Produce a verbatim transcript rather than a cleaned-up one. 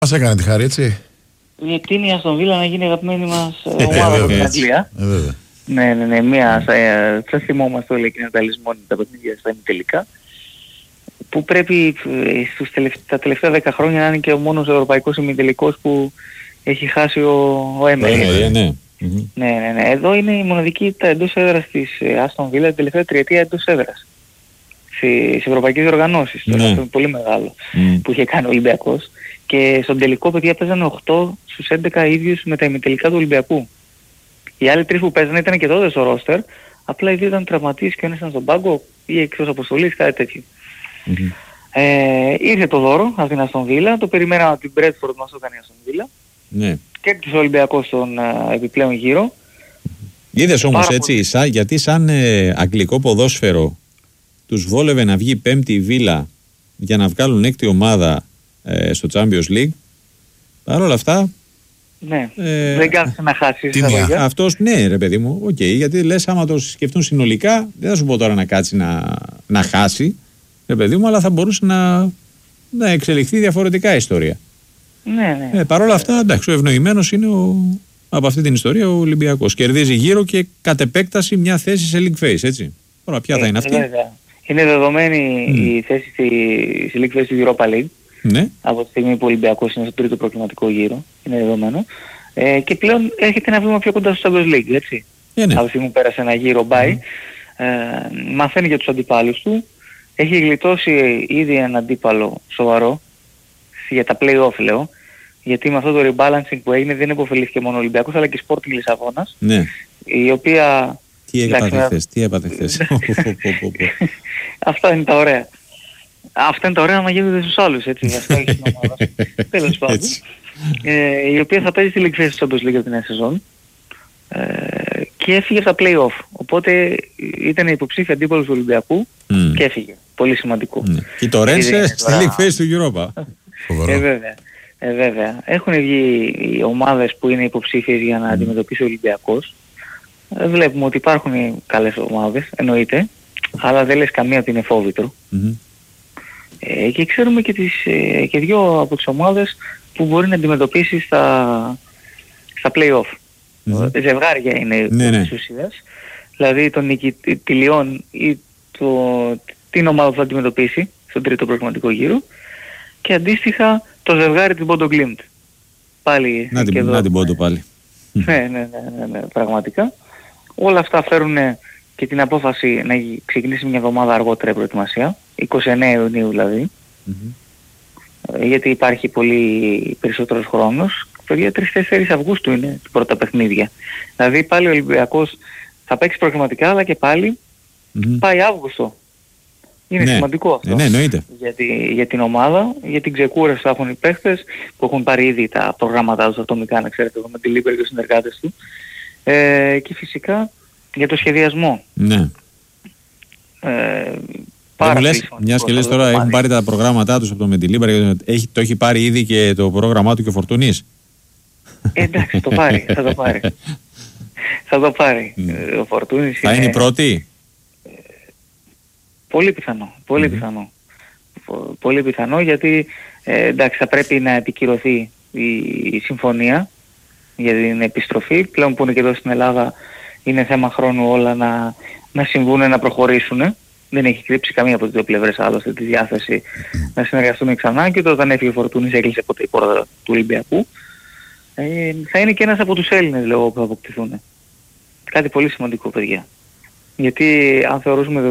Μας έκανε τη χάρη, έτσι. Γιατί είναι η Αστον Βίλα να γίνει αγαπημένη μας ομάδα από την Αγγλία. Ε, βέβαια. Ναι, ναι, ναι, μία, θα θυμόμαστε όλοι εκείνα τα λησμόνια τα παιχνίδια στα ημιτελικά. Που πρέπει στους τελευ... τα τελευταία δέκα χρόνια να είναι και ο μόνος ευρωπαϊκός ημιτελικός που έχει χάσει ο, ο Έμερι. Ναι, ναι. Mm-hmm. Ναι, ναι, ναι. Εδώ είναι η μοναδική τα εντός έδρας της Αστον Βίλα την τελευταία τριετία εντός έδρας. Στις ευρωπαϊκές διοργανώσεις. Ναι. Αυτό είναι πολύ μεγάλο mm. που είχε κάνει ο Ολυμπιακός. Και στον τελικό, παιδιά, παίζανε οκτώ στους έντεκα ίδιους με τα ημιτελικά του Ολυμπιακού. Οι άλλοι τρεις που παίζανε ήταν και τότε στο ρόστερ, απλά οι δύο ήταν τραυματίες και ο ένας ήταν στον πάγκο ή εκτός αποστολής, κάτι τέτοιο. Mm-hmm. Ε, ήρθε το δώρο από την Αστον Βίλα, το περιμέναμε από την Μπρέτφορντ, μας το έκανε η Αστον Βίλα. Ναι. Και τους Ολυμπιακούς στον uh, επιπλέον γύρο. Είδες όμως έτσι, πολύ... σαν, γιατί σαν ε, αγγλικό ποδόσφαιρο τους βόλευε να βγει πέμπτη η Βίλα για να βγάλουν έκτη ομάδα ε, στο Champions League. Παρ' όλα αυτά... Ναι, ε, δεν κάθεσαι να χάσεις. Αυτός, ναι ρε παιδί μου, οκ, okay, γιατί λες άμα το σκεφτούν συνολικά, δεν θα σου πω τώρα να κάτσει να, να χάσει, ρε παιδί μου, αλλά θα μπορούσε να, να εξελιχθεί διαφορετικά η ιστορία. Ναι, ναι. Ε, παρ' όλα αυτά, εντάξει, ο ευνοημένος είναι ο, από αυτή την ιστορία ο Ολυμπιακός. Κερδίζει γύρω και κατ' επέκταση μια θέση σε League Phase, έτσι. Τώρα ποια ε, θα είναι αυτή. Βέβαια. Είναι δεδομένη mm. η θέση στη, στη League Phase του Europa League. Ναι. Από τη στιγμή που ο Ολυμπιακός είναι στο τρίτο προκριματικό γύρο. Είναι δεδομένο. Ε, και πλέον έρχεται ένα βήμα πιο κοντά στο Champions League, έτσι. Yeah, ναι. Από τη στιγμή που πέρασε ένα γύρο bye. Mm. Ε, μαθαίνει για τους αντιπάλους του. Έχει γλιτώσει ήδη ένα αντίπαλο σοβαρό. Για τα play-off λέω. Γιατί με αυτό το rebalancing που έγινε δεν υποφελήθηκε μόνο ο Ολυμπιακός αλλά και η Sporting Λισαβόνας. Ναι. Η οποία... Τι έπαθε χθες, τι έπαθε χθες. Αυτά είναι τα ωραία. Αυτά είναι τα ωραία να γίνονται στους άλλους, έτσι. Αυτά έχει την ομάδα. Τέλος πάντων. Ε, η οποία θα παίζει στη League Phase του Champions League για την νέα σεζόν. Ε, και έφυγε από τα play-off. Οπότε ήταν υποψήφια αντίπαλος του Ολυμπιακού mm. και έφυγε. Πολύ σημαντικό. Mm. Και το Ρένσε στη League Phase του Europa. ε, βέβαια. Ε, βέβαια. Έχουν βγει οι ομάδες που είναι υποψήφιες για να mm. αντιμετωπίσει ο Ολυμπιακός. Ε, βλέπουμε ότι υπάρχουν καλές ομάδες, εννοείται. Αλλά δεν λες καμία ότι είναι φόβητρο. Mm-hmm. Ε, και ξέρουμε και, τις, ε, και δύο από τις ομάδες που μπορεί να αντιμετωπίσει στα, στα play-off. Mm-hmm. Ζευγάρια είναι ναι, ναι. της ουσίας. Δηλαδή τον νικητή, τη Λιόν ή το, την ομάδα που θα αντιμετωπίσει στον τρίτο προγραμματικό γύρο. Και αντίστοιχα το ζευγάρι της Bodo Glimt. Πάλι να την, εδώ, να την Bodo πάλι. Ναι, ναι, ναι, ναι, ναι, πραγματικά. Όλα αυτά φέρουν και την απόφαση να ξεκινήσει μια εβδομάδα αργότερα η προετοιμασία. είκοσι εννέα Ιουνίου δηλαδή. Mm-hmm. Γιατί υπάρχει πολύ περισσότερος χρόνος. Παιδιά τρεις τέσσερις Αυγούστου είναι τα πρώτα παιχνίδια. Δηλαδή πάλι ο Ολυμπιακός θα παίξει προγραμματικά αλλά και πάλι mm-hmm. πάει Αύγουστο. Είναι ναι. σημαντικό αυτό. Ναι, ναι, για, τη, για την ομάδα, για την ξεκούραση θα έχουν οι παίχτες που έχουν πάρει ήδη τα προγράμματά τους ατομικά, να ξέρετε, εδώ με τη Λίμπερ και τους συνεργάτες του. Ε, και φυσικά για το σχεδιασμό. Ναι. Ε, Πάρα μου λες, μιας και λες τώρα έχουν πάρει τα προγράμματά τους από το Μεντιλίμπερ, έχει, το έχει πάρει ήδη και το πρόγραμμά του και ο Φορτούνης. Ε, εντάξει, το πάρει, θα το πάρει. θα το πάρει. Mm. Ο Φορτούνης θα είναι η πρώτη. Πολύ πιθανό, πολύ mm-hmm. πιθανό. Πολύ πιθανό γιατί ε, εντάξει θα πρέπει να επικυρωθεί η, η συμφωνία για την επιστροφή. Πλέον που είναι και εδώ στην Ελλάδα είναι θέμα χρόνου όλα να, να συμβούν, να προχωρήσουν. Δεν έχει κρύψει καμία από τις δύο πλευρές άλλωστε τη διάθεση mm-hmm. να συνεργαστούν ξανά και όταν έφυγε ο Φορτούνης έκλεισε ποτέ η πόρτα του Ολυμπιακού. Ε, θα είναι και ένας από τους Έλληνες λέω που θα αποκτηθούν. Κάτι πολύ σημαντικό παιδιά. Γιατί αν θεωρούσουμε